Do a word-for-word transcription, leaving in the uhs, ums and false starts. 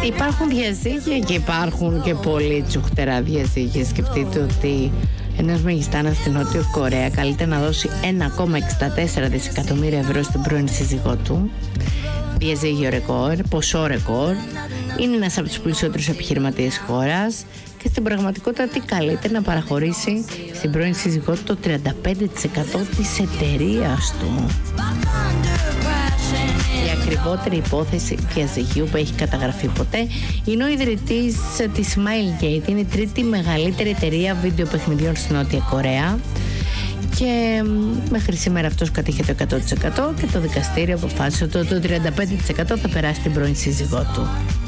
Υπάρχουν διαζύγια και υπάρχουν και πολύ τσουχτερά διαζύγια. Σκεφτείτε ότι ένας μεγιστάνας στην Νότιο Κορέα καλείται να δώσει ένα κόμμα εξήντα τέσσερα δισεκατομμύρια ευρώ στην πρώην σύζυγό του. Διαζύγιο ρεκόρ, ποσό ρεκόρ. Είναι ένας από τους πλουσιότερους επιχειρηματίες χώρας και στην πραγματικότητα τι καλείται να παραχωρήσει στην πρώην σύζυγό του το τριάντα πέντε τοις εκατό της εταιρείας του. Η ακριβότερη υπόθεση διαζυγίου που έχει καταγραφεί ποτέ είναι ο ιδρυτής της Smilegate. Είναι η τρίτη μεγαλύτερη εταιρεία βίντεο παιχνιδιών στη Νότια Κορέα και μέχρι σήμερα αυτός κατήχε το εκατό τοις εκατό και το δικαστήριο αποφάσισε ότι το τριάντα πέντε τοις εκατό θα περάσει την πρώην σύζυγό του.